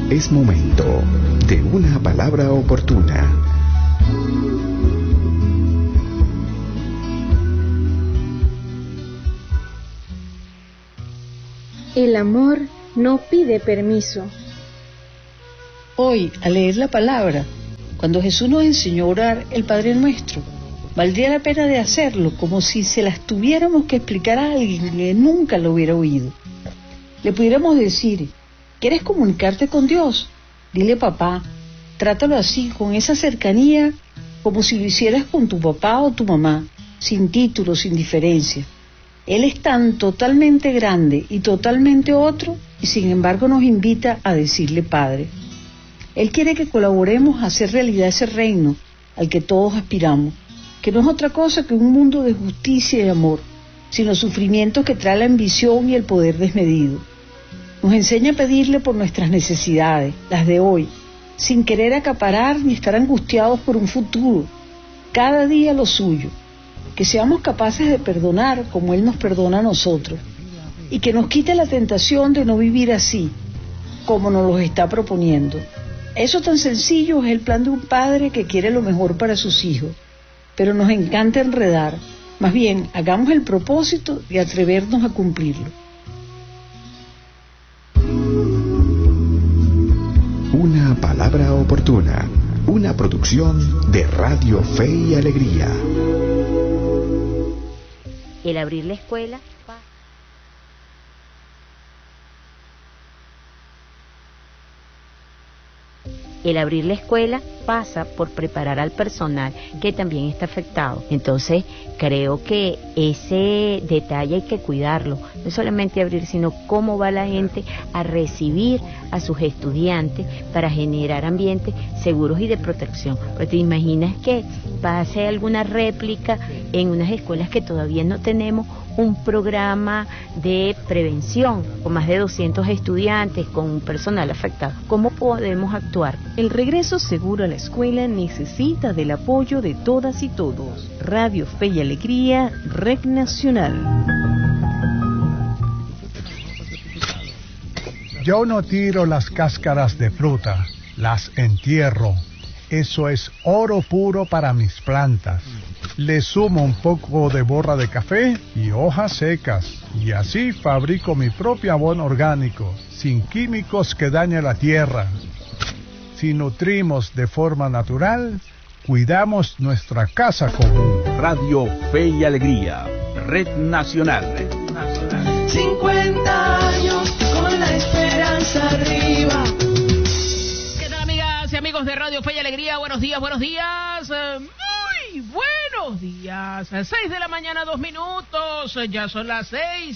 Es momento de una palabra oportuna. El amor no pide permiso. Hoy, al leer la palabra, cuando Jesús nos enseñó a orar el Padre Nuestro, valdría la pena de hacerlo como si se las tuviéramos que explicar a alguien que nunca lo hubiera oído. Le pudiéramos decir: ¿quieres comunicarte con Dios? Dile papá, trátalo así, con esa cercanía, como si lo hicieras con tu papá o tu mamá, sin título, sin diferencia. Él es tan totalmente grande y totalmente otro, y sin embargo nos invita a decirle Padre. Él quiere que colaboremos a hacer realidad ese reino al que todos aspiramos, que no es otra cosa que un mundo de justicia y amor, sin los sufrimientos que trae la ambición y el poder desmedido. Nos enseña a pedirle por nuestras necesidades, las de hoy, sin querer acaparar ni estar angustiados por un futuro, cada día lo suyo, que seamos capaces de perdonar como Él nos perdona a nosotros, y que nos quite la tentación de no vivir así, como nos lo está proponiendo. Eso tan sencillo es el plan de un padre que quiere lo mejor para sus hijos, pero nos encanta enredar. Más bien, hagamos el propósito de atrevernos a cumplirlo. Una palabra oportuna, una producción de Radio Fe y Alegría. El abrir la escuela. El abrir la escuela pasa por preparar al personal que también está afectado. Entonces, creo que ese detalle hay que cuidarlo. No solamente abrir, sino cómo va la gente a recibir a sus estudiantes para generar ambientes seguros y de protección. Porque te imaginas que pase alguna réplica en unas escuelas que todavía no tenemos un programa de prevención con más de 200 estudiantes, con un personal afectado. ¿Cómo podemos actuar? El regreso seguro a la escuela necesita del apoyo de todas y todos. Radio Fe y Alegría, Red Nacional. Yo no tiro las cáscaras de fruta, las entierro. Eso es oro puro para mis plantas. Le sumo un poco de borra de café y hojas secas, y así fabrico mi propio abono orgánico, sin químicos que dañen la tierra. Si nutrimos de forma natural, cuidamos nuestra casa común. Radio Fe y Alegría, Red Nacional. 50 años con la esperanza arriba. ¿Qué tal, amigas y amigos de Radio Fe y Alegría? Buenos días, buenos días. Muy buenos días. 6 de la mañana, 2 minutos. Ya son las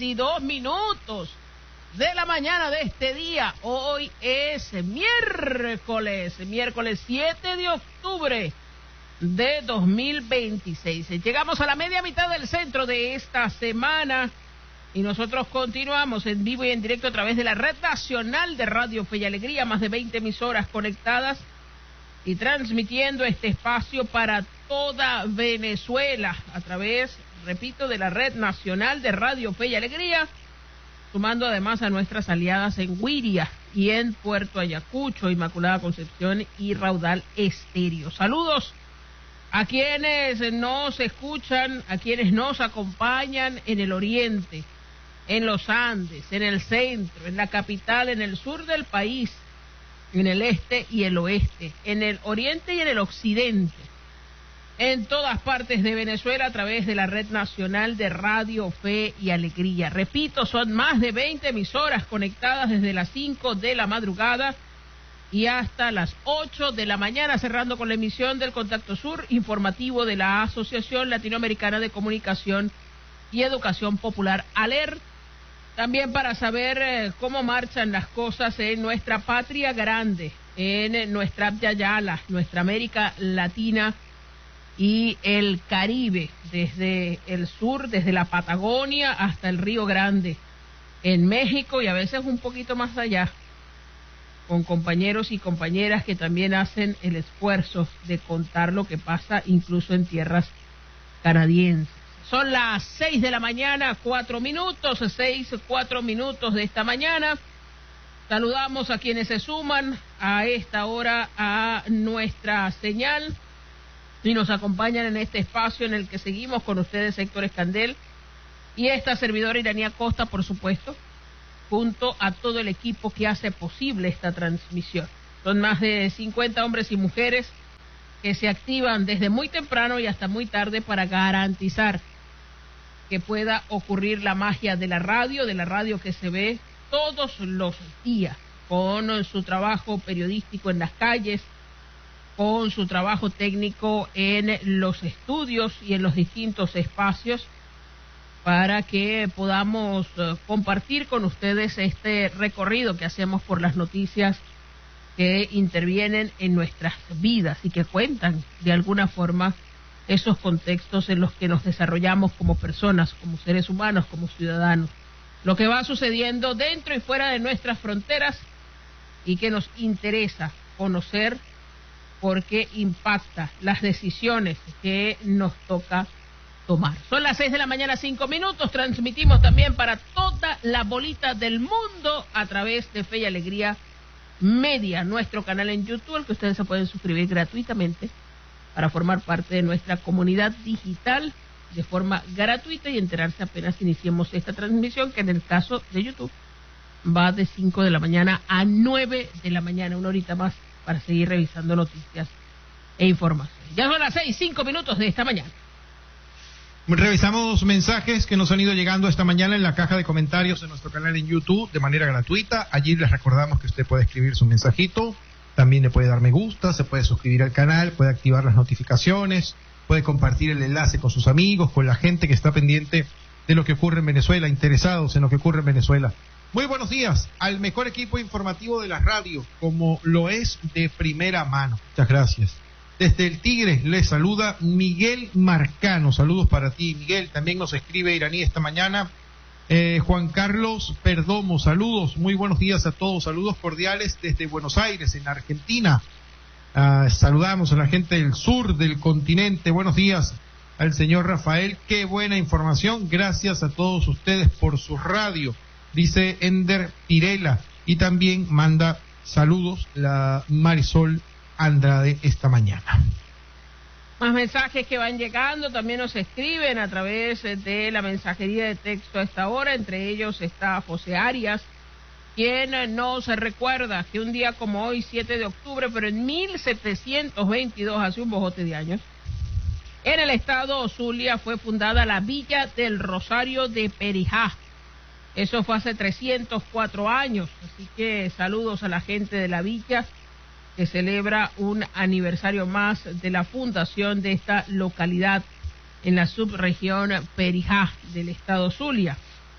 6:02 de la mañana de este día. Hoy es miércoles 7 de octubre de 2026. Llegamos a la media mitad del centro de esta semana y nosotros continuamos en vivo y en directo a través de la red nacional de Radio Fe y Alegría, más de 20 emisoras conectadas y transmitiendo este espacio para toda Venezuela a través, repito, de la red nacional de Radio Fe y Alegría, sumando además a nuestras aliadas en Guiria y en Puerto Ayacucho, Inmaculada Concepción y Raudal Estéreo. Saludos a quienes nos escuchan, a quienes nos acompañan en el oriente, en los Andes, en el centro, en la capital, en el sur del país, en el este y el oeste, en el oriente y en el occidente, en todas partes de Venezuela a través de la red nacional de Radio Fe y Alegría. Repito, son más de 20 emisoras conectadas desde las 5 de la madrugada y hasta las 8 de la mañana, cerrando con la emisión del Contacto Sur, informativo de la Asociación Latinoamericana de Comunicación y Educación Popular, ALER. También para saber cómo marchan las cosas en nuestra patria grande, en nuestra Abya Yala, nuestra América Latina y el Caribe, desde el sur, desde la Patagonia hasta el Río Grande, en México y a veces un poquito más allá, con compañeros y compañeras que también hacen el esfuerzo de contar lo que pasa incluso en tierras canadienses. Son las 6 de la mañana, 4 minutos, 6, 4 minutos de esta mañana. Saludamos a quienes se suman a esta hora a nuestra señal y nos acompañan en este espacio en el que seguimos con ustedes, Héctor Escandel y esta servidora Iranía Costa, por supuesto, junto a todo el equipo que hace posible esta transmisión. Son más de 50 hombres y mujeres que se activan desde muy temprano y hasta muy tarde para garantizar que pueda ocurrir la magia de la radio que se ve todos los días, con su trabajo periodístico en las calles, con su trabajo técnico en los estudios y en los distintos espacios, para que podamos compartir con ustedes este recorrido que hacemos por las noticias que intervienen en nuestras vidas y que cuentan de alguna forma esos contextos en los que nos desarrollamos como personas, como seres humanos, como ciudadanos. Lo que va sucediendo dentro y fuera de nuestras fronteras y que nos interesa conocer porque impacta las decisiones que nos toca tomar. Son las 6 de la mañana, 5 minutos. Transmitimos también para toda la bolita del mundo a través de Fe y Alegría Media, nuestro canal en YouTube, al que ustedes se pueden suscribir gratuitamente para formar parte de nuestra comunidad digital de forma gratuita y enterarse apenas iniciemos esta transmisión, que en el caso de YouTube va de 5 de la mañana a 9 de la mañana, una horita más para seguir revisando noticias e informaciones. Ya son las 6, 5 minutos de esta mañana. Revisamos mensajes que nos han ido llegando esta mañana en la caja de comentarios de nuestro canal en YouTube de manera gratuita. Allí les recordamos que usted puede escribir su mensajito, también le puede dar me gusta, se puede suscribir al canal, puede activar las notificaciones, puede compartir el enlace con sus amigos, con la gente que está pendiente de lo que ocurre en Venezuela, interesados en lo que ocurre en Venezuela. Muy buenos días al mejor equipo informativo de la radio, como lo es de primera mano. Muchas gracias. Desde el Tigre les saluda Miguel Marcano. Saludos para ti, Miguel. También nos escribe Iraní esta mañana. Juan Carlos Perdomo, saludos. Muy buenos días a todos. Saludos cordiales desde Buenos Aires, en Argentina. Saludamos a la gente del sur del continente. Buenos días al señor Rafael. Qué buena información. Gracias a todos ustedes por su radio, dice Ender Pirela. Y también manda saludos la Marisol Andrade esta mañana. Más mensajes que van llegando, también nos escriben a través de la mensajería de texto a esta hora. Entre ellos está José Arias, quien nos recuerda que un día como hoy, 7 de octubre, pero en 1722, hace un bojote de años, en el estado Zulia fue fundada la Villa del Rosario de Perijá. Eso fue hace 304 años, así que saludos a la gente de la villa que celebra un aniversario más de la fundación de esta localidad en la subregión Perijá del estado Zulia,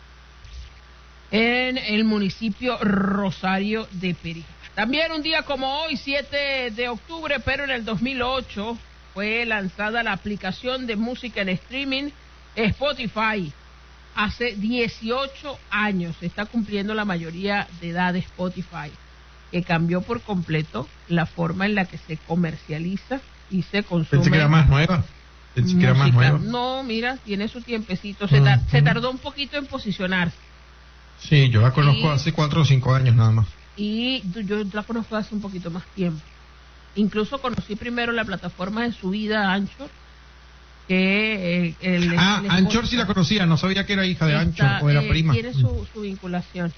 en el municipio Rosario de Perijá. También un día como hoy, 7 de octubre, pero en el 2008, fue lanzada la aplicación de música en streaming Spotify. Hace 18 años se está cumpliendo la mayoría de edad de Spotify, que cambió por completo la forma en la que se comercializa y se consume. Pensé que era más nueva. Pensé que era más nueva. No, mira, tiene su tiempecito. Se tardó un poquito en posicionarse. Sí, yo la conozco hace 4 o 5 años nada más. Y yo la conozco hace un poquito más tiempo. Incluso conocí primero la plataforma de subida Anchor, que Anchor sí la conocía, no sabía que era hija de Anchor o era prima. Tiene su vinculación.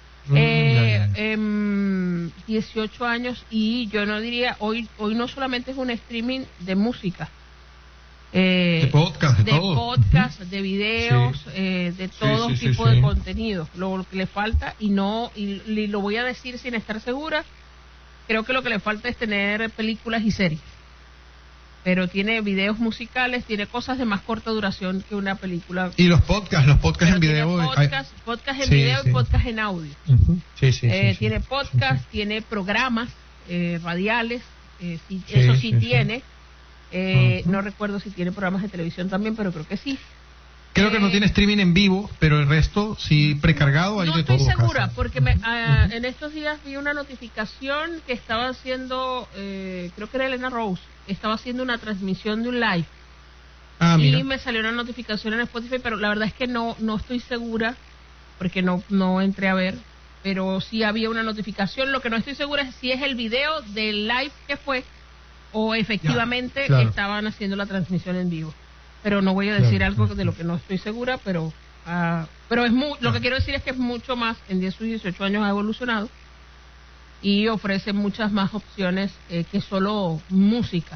18 años, y yo no diría, hoy no solamente es un streaming de música, de podcast, de videos, de todo tipo de contenido. Lo que le falta, y lo voy a decir sin estar segura, creo que lo que le falta es tener películas y series, pero tiene videos musicales, tiene cosas de más corta duración que una película. Y los podcasts en video. Podcast en video y podcast en audio. Tiene podcast, tiene programas radiales, eso sí tiene. No recuerdo si tiene programas de televisión también, pero creo que sí. Creo que no tiene streaming en vivo, pero el resto sí precargado, hay de todo. No estoy segura, porque en estos días vi una notificación que estaba haciendo, creo que era Elena Rose, estaba haciendo una transmisión de un live. Y me salió una notificación en Spotify, pero la verdad es que no estoy segura, porque no entré a ver pero sí había una notificación. Lo que no estoy segura es si es el video del live que fue o efectivamente estaban haciendo la transmisión en vivo. Pero no voy a decir algo de lo que no estoy segura, pero es lo que quiero decir es que es mucho más, en 10 o 18 años ha evolucionado y ofrece muchas más opciones que solo música.